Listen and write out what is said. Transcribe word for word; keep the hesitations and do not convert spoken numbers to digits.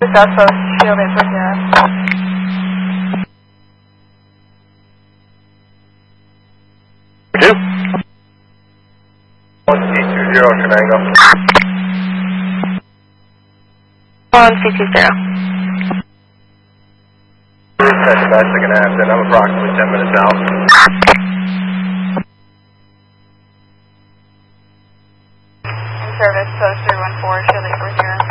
Southwest Shield eight four zero. Two. One C two zero Triangle. One C two zero. That's about a second and a half, then I'm approximately ten minutes out.